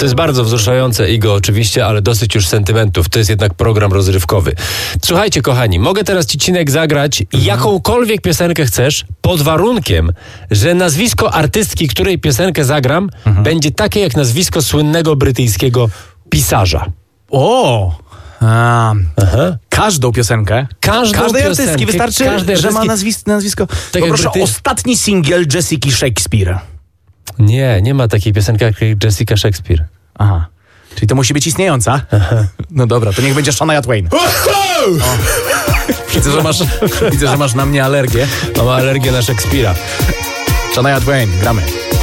To jest bardzo wzruszające, Igo, oczywiście, ale dosyć już sentymentów. To jest jednak program rozrywkowy. Słuchajcie, kochani, mogę teraz ci, Cinek, zagrać jakąkolwiek piosenkę chcesz, pod warunkiem, że nazwisko artystki, której piosenkę zagram, będzie takie jak nazwisko słynnego brytyjskiego pisarza. Każdą piosenkę. Każdej artystki. Wystarczy, że ma nazwisko. Tak, proszę, ostatni singiel Jessiki Shakespeare. Nie ma takiej piosenki jak Jessica Shakespeare. Aha. Czyli to musi być istniejąca? No dobra, to niech będzie Shania Twain. Widzę, że masz na mnie alergię. Mam alergię na Szekspira. Shania Twain, gramy.